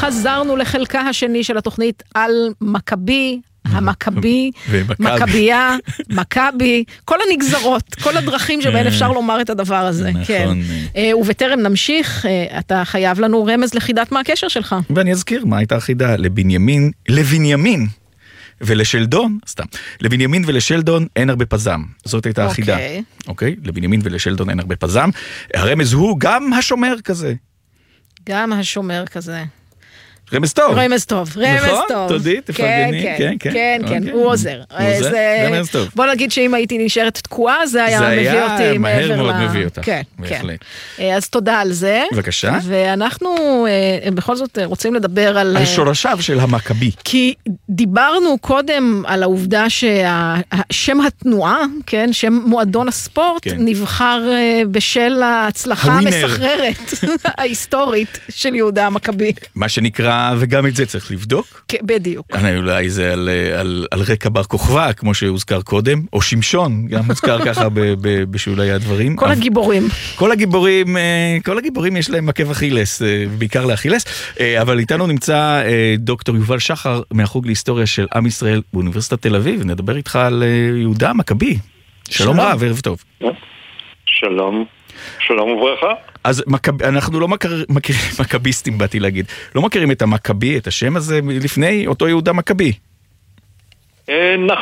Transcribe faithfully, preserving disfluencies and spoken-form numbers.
חזרנו לחלקה השני של התוכנית על מכבי, המכבי, מכבייה, מכבי, כל הנגזרות, כל הדרכים שבהן אפשר לומר את הדבר הזה. נכון. ובטרם נמשיך, אתה חייב לנו רמז לחידת מה הקשר שלך. ואני אזכיר מה הייתה החידה, לבנימין, לבנימין. ולשלדון, סתם, לבנימין ולשלדון אין הרבה פזם. זאת הייתה החידה. אוקיי? לבנימין ולשלדון אין הרבה פזם. הרמז הוא גם השומר כזה. גם השומר כזה. רמז טוב. רמז טוב, רמז נכון? טוב. תודי, תפרגני. כן, כן, כן, כן, הוא עוזר. הוא עוזר, רמז טוב. בוא נגיד שאם הייתי נשארת תקועה, זה היה מביא אותי זה היה מהר מאוד מביא אותך. כן, כן. אז תודה על זה. בבקשה. ואנחנו בכל זאת רוצים לדבר על... על שורשיו של המכבי. כי דיברנו קודם על העובדה שהשם התנועה, כן, שם מועדון הספורט, נבחר בשל ההצלחה המסחררת ההיסטורית של יהודה המכבי. מה שנקרא, וגם את זה צריך לבדוק. בדיוק. אולי זה על, על, על רקע בר כוכבא, כמו שהוזכר קודם, או שמשון, גם הוזכר ככה בשולי הדברים. כל הגיבורים. כל הגיבורים, כל הגיבורים יש להם עקב אכילס, בעיקר לאכילס, אבל איתנו נמצא דוקטור יובל שחר, מהחוג להיסטוריה של עם ישראל באוניברסיטת תל אביב, ונדבר איתך על יהודה המכבי. שלום רב, ערב טוב. שלום. שלום וברכה. אז מכב... אנחנו לא מכיר... מכירים, מכביסטים באתי להגיד, לא מכירים את המכבי, את השם הזה לפני אותו יהודה מכבי. נכון,